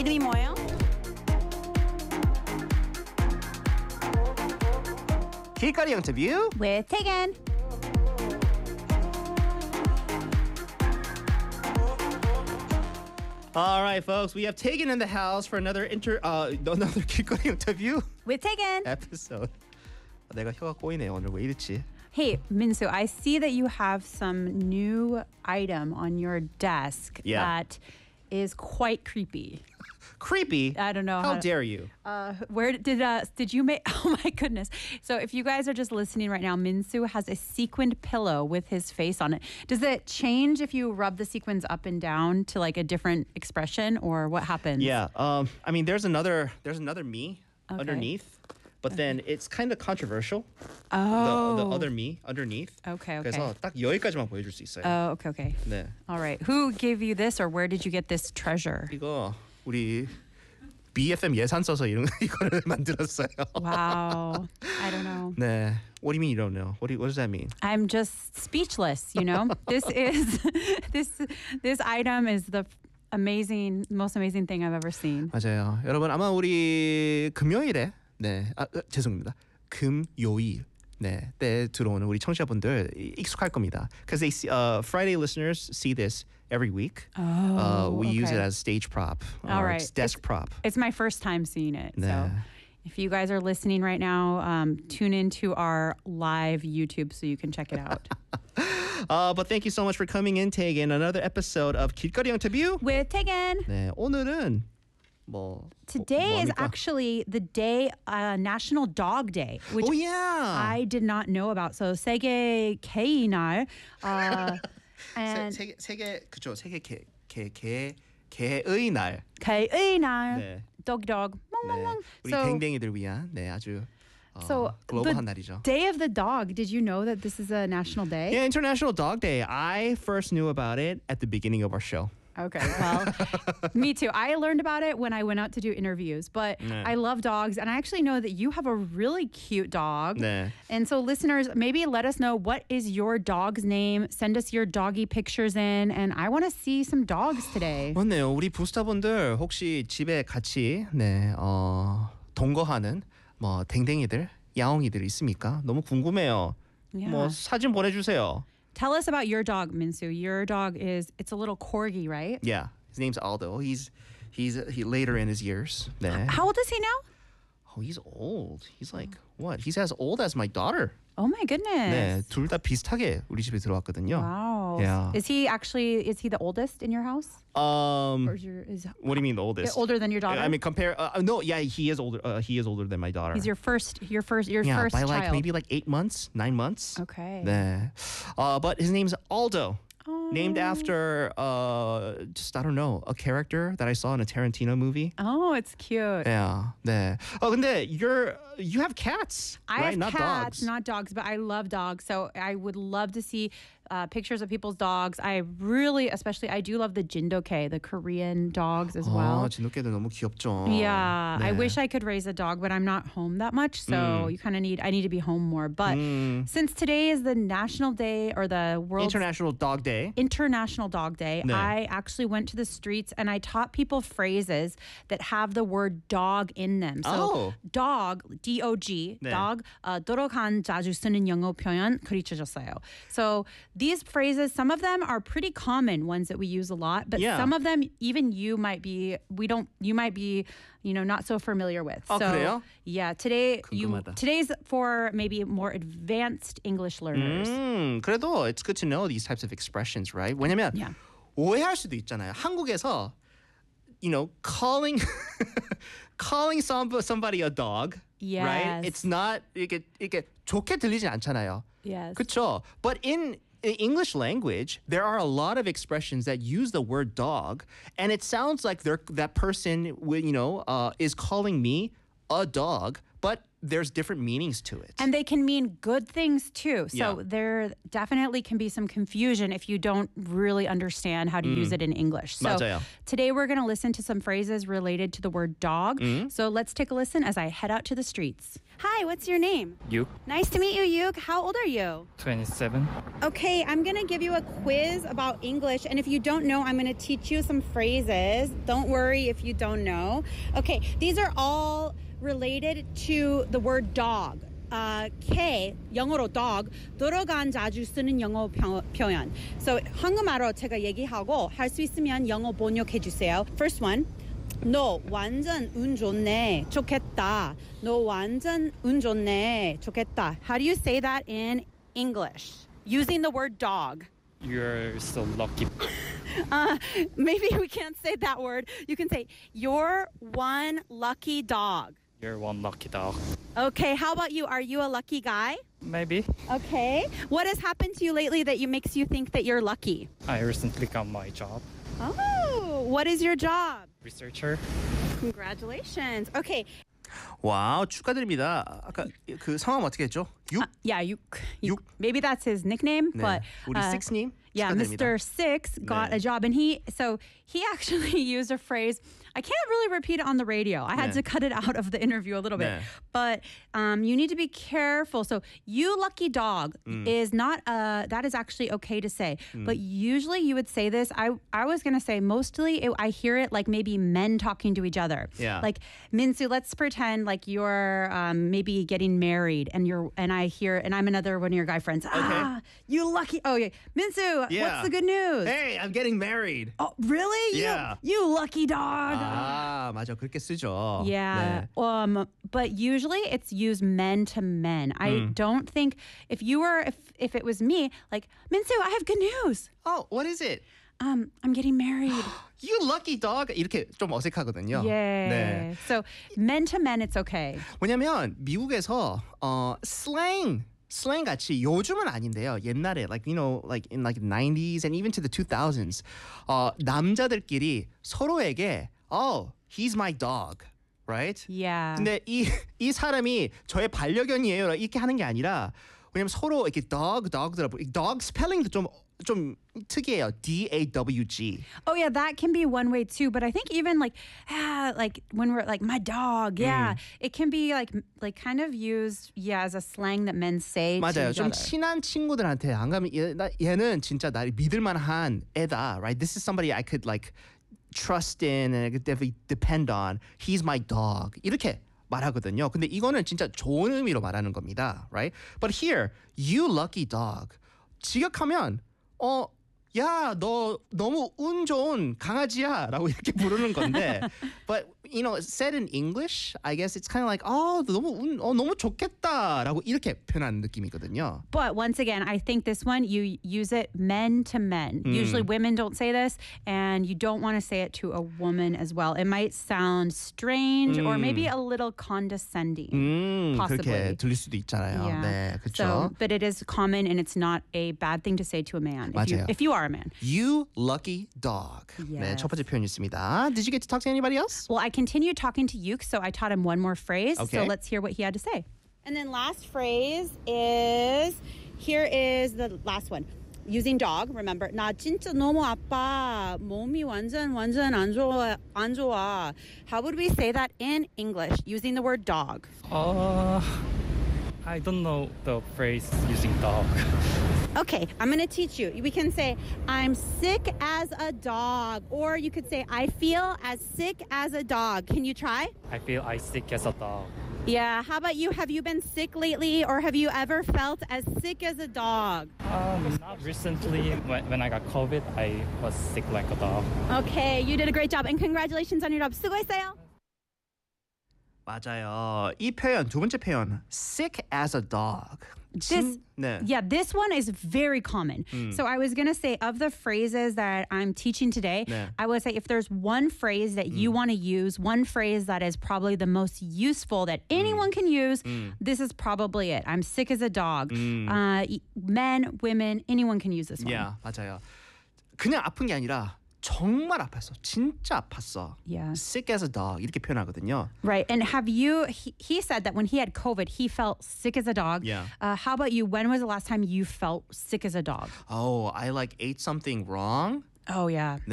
이름이 뭐예요? 길거리 인터뷰 With Tegan. All right, folks, we have Tegan in the house for another another 길거리 인터뷰 With Tegan. episode. 내가 혀가 꼬이네 오늘 왜 이렇지? Hey, Minsu, I see that you have some new item on your desk Yeah. that is quite creepy. Creepy. I don't know How how- dare you? Where did you make? Oh my goodness! So if you guys are just listening right now, Minsu has a sequined pillow with his face on it. Does it change if you rub the sequins up and down to like a different expression, or what happens? Yeah. I mean, there's another me underneath, but then it's kind of controversial. Oh. The other me underneath. Okay. 그래서 딱 여기까지만 보여줄 수 있어요. Oh, okay. 네. All right. Who gave you this, or where did you get this treasure? 이거 우리 BFM 예산 써서 이거를 만들었어요. Wow. I don't know. 네. What do you mean you don't know? What does that mean? I'm just speechless, you know? This is this item is the most amazing thing I've ever seen. 맞아요. 여러분 아마 우리 금요일에 죄송합니다. 금요일 때 들어오는 우리 청취자분들 익숙할 겁니다. Because they see, Friday listeners see this every week. We use it okay. as stage prop. All right. It's desk prop. It's my first time seeing it. So 네. if you guys are listening right now, tune into our live YouTube so you can check it out. But thank you so much for coming in, Tegan. Another episode of 길거리 인터뷰. With Tegan. 네, 오늘은 Today is 뭡니까? actually the day, National Dog Day, which Oh yeah. I did not know about. So 세계 개의 날, and 세계 그죠? 세계 개의 날. 개의 날, 네. dog, 네. 멍멍멍. 우리 So, 댕댕이들 위한 아주 so 글로벌한 the 날이죠. Day of the Dog. Did you know that this is a national day? Yeah, International Dog Day. I first knew about it at the beginning of our show. Okay, well, me too. I learned about it when I went out to do interviews, but 네. I love dogs, and I actually know that you have a really cute dog. 네. And so, listeners, maybe let us know what is your dog's name. Send us your doggy pictures in, and I want to see some dogs today. 맞네요. 우리 부스터분들 혹시 집에 같이 동거하는 댕댕이들, 야옹이들 있습니까? 너무 궁금해요. Yeah. 사진 보내주세요. Tell us about your dog, Minsu. Your dog it's a little corgi, right? Yeah, his name's Aldo. He's later in his years. 네. How old is he now? Oh, he's old. He's like what? He's as old as my daughter. Oh my goodness. 네, 둘 다 비슷하게 우리 집에 들어왔거든요. Wow. Yeah. Is he the oldest in your house? Or is What do you mean the oldest? older than your daughter? I mean, compare. No, yeah, he is older. He is older than my daughter. He's your first yeah, first by like child. maybe like 8 months, 9 months. Okay. 네. But his name's Aldo. Oh. Named after just I don't know, a character that I saw in a Tarantino movie. Oh, it's cute. Yeah. 네. 근데 you have cats, I right? have Not cats, dogs. not dogs, but I love dogs. So I would love to see pictures of people's dogs. I do love the Jindoke, the Korean dogs as well. 진돗개도 너무 귀엽죠. Yeah, I 네. wish I could raise a dog, but I'm not home that much, so I need to be home more. But since today is the National Day or the World International Dog Day. International Dog Day, 네. I actually went to the streets and I taught people phrases that have the word dog in them. So dog, D-O-G, 네. dog, 도로간 자주 쓰는 영어 표현 가르쳐줬어요. So these phrases, some of them are pretty common ones that we use a lot, but Yeah. some of them even you might be not so familiar with. 아, So 그래요? yeah, 궁금하다. today's for maybe more advanced English learners. 그래도 it's good to know these types of expressions, right? 왜냐면 Yeah. 오해할 수도 있잖아요. 한국에서 calling somebody a dog, right? Yes. It's not 이게 좋게 들리진 않잖아요. Yes. 그렇죠? But in English language, there are a lot of expressions that use the word dog, and it sounds like that person is calling me a dog, but there's different meanings to it. And they can mean good things too. So Yeah. there definitely can be some confusion if you don't really understand how to use it in English. So 맞아요. today we're going to listen to some phrases related to the word dog. So let's take a listen as I head out to the streets. Hi, what's your name? You, Nice to meet you, Yuk. How old are you? 27. Okay, I'm going to give you a quiz about English. And if you don't know, I'm going to teach you some phrases. Don't worry if you don't know. Okay, these are all related to the word dog. K, 영어로 dog, 들어간 자주 쓰는 영어 표현. So 한국말로 제가 얘기하고 할 수 있으면 영어 번역해 주세요. First one. 너 완전 운 좋네. 좋겠다. 너 완전 운 좋네. 좋겠다. How do you say that in English? Using the word dog. You're so lucky. Maybe we can't say that word. You can say, you're one lucky dog. You're one lucky dog. Okay, how about you? Are you a lucky guy? Maybe. Okay. What has happened to you lately that makes you think that you're lucky? I recently got my job. Oh, what is your job? Researcher. Congratulations. Okay. 와우, 축하드립니다. 아까 그 성함 어떻게 했죠? 육? Yeah, Yuk. Yuk. Maybe that's his nickname, 네. but 우리 Six님 yeah, 축하드립니다. Mr. Six got 네. a job, and he actually used a phrase. I can't really repeat it on the radio. I had 네. to cut it out of the interview a little bit. 네. But you need to be careful. So, you lucky dog is not that is actually okay to say. But usually you would say this. I was gonna say mostly I hear it like maybe men talking to each other. Yeah. Like Minsu, let's pretend like you're maybe getting married, and I hear, and I'm another one of your guy friends. Ah, you lucky. Oh yeah, Minsu. Yeah. What's the good news? Hey, I'm getting married. Oh, really? Yeah. You lucky dog. 아, 맞아. 그렇게 쓰죠. Yeah. 네. But usually it's used men to men. I don't think if it was me, like, Minsu, I have good news. Oh, what is it? I'm getting married. You lucky dog. 이렇게 좀 어색하거든요. Yeah. 네. So men to men, it's okay. 왜냐면 미국에서 slang 같이 요즘은 아닌데요. 옛날에 like in like 90s and even to the 2000s 남자들끼리 서로에게 he's my dog. Right? Yeah. 근데 이 사람이 저의 반려견이에요. 이렇게 하는 게 아니라 왜냐면 서로 이렇게 dog spelling도 좀 특이해요. DAWG. Oh yeah, that can be one way too. But I think even like when we're like my dog, yeah, it can be like kind of used as a slang that men say to 맞아요. each 좀 other. 친한 친구들한테 안 가면 얘는 진짜 나를 믿을 만한 애다. Right? This is somebody I could like trust in and I could definitely depend on. He's my dog. 이렇게 말하거든요. 근데 이거는 진짜 좋은 의미로 말하는 겁니다. Right? But here, you lucky dog. 직역하면 야, 너 너무 운 좋은 강아지야 라고 이렇게 부르는 건데 but said in English, I guess it's kind of like 너무 좋겠다 라고 이렇게 표현하는 느낌이거든요. But once again, I think this one, you use it men to men. Usually women don't say this, and you don't want to say it to a woman as well. It might sound strange or maybe a little condescending. Possibly. 그렇게 들릴 수도 있잖아요. Yeah. 네, 그렇죠. So, but it is common, and it's not a bad thing to say to a man 맞아요. if you are a man. You lucky dog. 네, Yes. 첫 번째 표현이었습니다. Did you get to talk to anybody else? Well, I continued talking to Yuk, so I taught him one more phrase. So Okay. let's hear what he had to say. And then last phrase is, here is the last one. Using dog, remember. 나 진짜 너무 아파. 몸이 완전 안 좋아. How would we say that in English using the word dog? I don't know the phrase using dog. Okay, I'm going to teach you. We can say, I'm sick as a dog. Or you could say, I feel as sick as a dog. Can you try? I feel I sick as a dog. Yeah, how about you? Have you been sick lately? Or have you ever felt as sick as a dog? Not recently. When I got COVID, I was sick like a dog. Okay, you did a great job. And congratulations on your job. 수고했어요. 맞아요. 이 표현, 두 번째 표현, sick as a dog. 네. Yeah, this one is very common. So I was going to say, of the phrases that I'm teaching today, 네. I would say if there's one phrase that you want to use, one phrase that is probably the most useful that anyone can use, this is probably it. I'm sick as a dog. Men, women, anyone can use this one. Yeah, 맞아요. 그냥 아픈 게 아니라 정말 아팠어. 진짜 아팠어. Yeah. Sick as a dog 이렇게 표현하거든요. Right. And have you, he said that when he had COVID, he felt sick as a dog. Yeah. How about you? When was the last time you felt sick as a dog? Oh, I like ate something wrong. Oh, yeah.